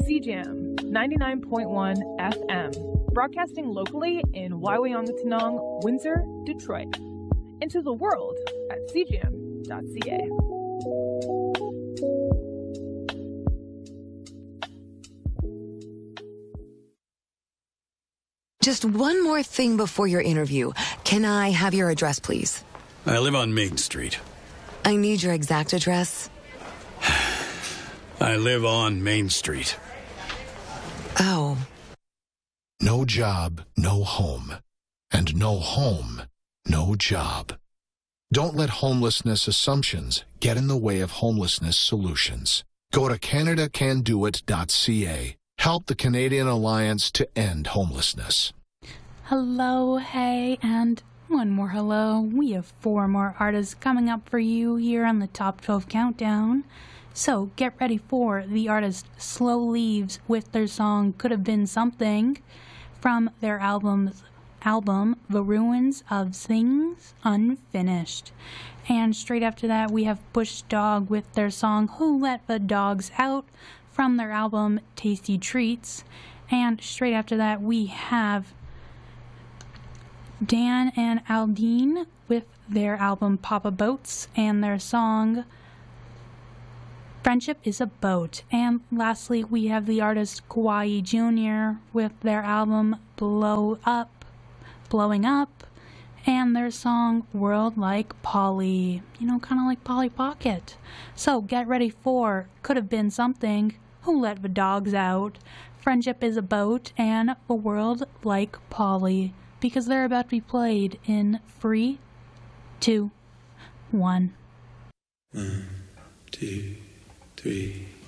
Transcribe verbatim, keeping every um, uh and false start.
C Jam ninety-nine point one F M, broadcasting locally in Waiwayangatanong, Windsor, Detroit. Into the world at c jam dot c a. Just one more thing before your interview. Can I have your address, please? I live on Main Street. I need your exact address. I live on Main Street. Oh. No job, no home. And no home, no job. Don't let homelessness assumptions get in the way of homelessness solutions. Go to canada can do it dot c a. Help the Canadian Alliance to end homelessness. Hello, hey, and one more hello. We have four more artists coming up for you here on the Top twelve Countdown. So get ready for the artist Slow Leaves with their song Could Have Been Something from their albums, album The Ruins of Things Unfinished. And straight after that, we have Bush Dog with their song Who Let the Dogs Out from their album Tasty Treats. And straight after that, we have Dan and Aldine with their album Papa Boats and their song Friendship is a Boat. And lastly, we have the artist Kauai Junior with their album Blow Up, Blowing Up, and their song World Like Polly. You know, kind of like Polly Pocket. So get ready for Could Have Been Something, Who Let the Dogs Out, Friendship is a Boat, and A World Like Polly, because they're about to be played in three, two, one. One, two, three.